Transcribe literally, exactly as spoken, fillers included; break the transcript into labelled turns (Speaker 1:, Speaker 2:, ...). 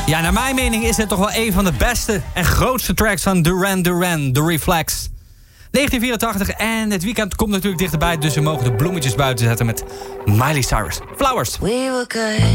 Speaker 1: Ja, naar mijn mening is dit toch wel een van de beste en grootste tracks van Duran Duran, The Reflex. negentien vierentachtig en het weekend komt natuurlijk dichterbij, dus we mogen de bloemetjes buiten zetten met Miley Cyrus. Flowers.
Speaker 2: We were good.